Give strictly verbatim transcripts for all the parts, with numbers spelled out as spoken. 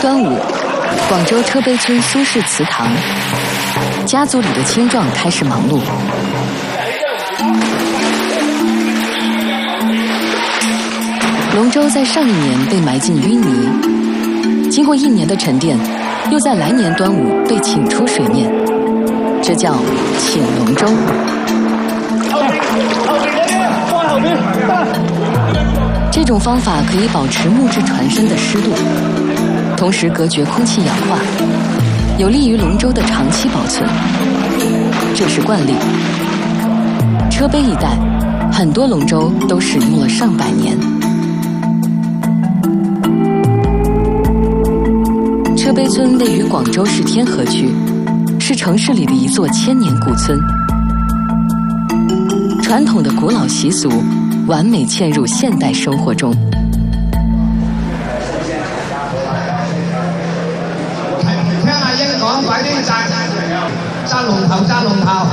端午，广州车陂村苏氏祠堂，家族里的青壮开始忙碌。龙舟在上一年被埋进淤泥，经过一年的沉淀，又在来年端午被请出水面，这叫请龙舟。这种方法可以保持木质船身的湿度，同时隔绝空气氧化，有利于龙舟的长期保存。这是惯例。车陂一带，很多龙舟都使用了上百年。车陂村位于广州市天河区，是城市里的一座千年古村。传统的古老习俗，完美嵌入现代生活中。 聽阿英講，快啲紮紮龍頭，紮龍頭。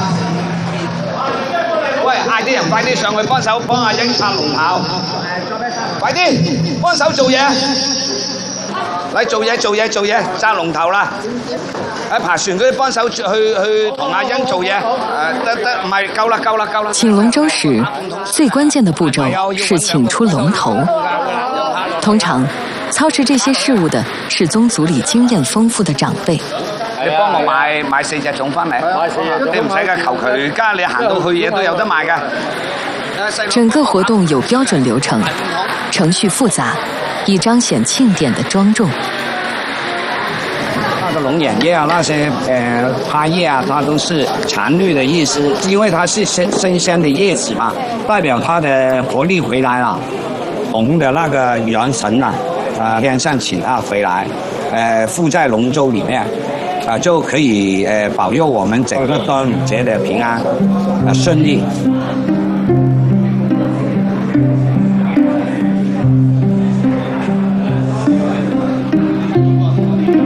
喂，嗌啲人快啲上去幫手幫阿英紮龍頭，快啲幫手做嘢。嚟做嘢做嘢做嘢，紮龍頭啦！喺爬船嗰啲幫手去去同阿欣做嘢，誒得得，唔係夠啦夠啦夠啦。 請龍舟時，最關鍵的步驟是請出龍頭。通常，操持這些事務的是宗族裡經驗豐富的長輩。 你幫我買買四隻粽翻嚟，你唔使㗎，求其而家你行到去嘢都有得賣㗎。 整個活動有標準流程，程序複雜，以彰顯慶典的莊重。 那個龍眼葉啊，那些呃花葉啊，它都是常綠的意思，因為它是新新鮮的葉子嘛，代表它的活力回來了。龍的那個元神啊，啊、呃、天上請它回來，呃附在龍舟裡面，啊、呃、就可以呃保佑我們整個端午節的平安，呃順利。